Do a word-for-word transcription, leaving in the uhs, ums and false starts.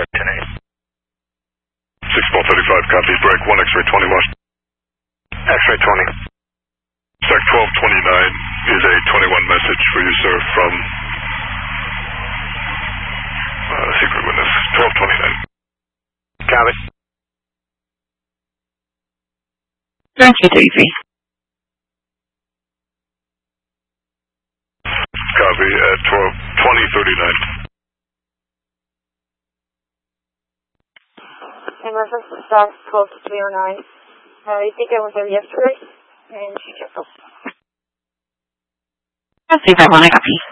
ten eight. six ball thirty-five, copy, break one, X-ray twenty, Washington. X-ray twenty. Sec twelve twenty-nine is a twenty-one message for you, sir, from uh, secret witness, twelve twenty-nine. Copy. Thank you, Davey. Copy at twelve twenty thirty-nine. And reference to staff twelve three oh nine. Uh, I think I was there yesterday, and she just... I'll see that one, I copy.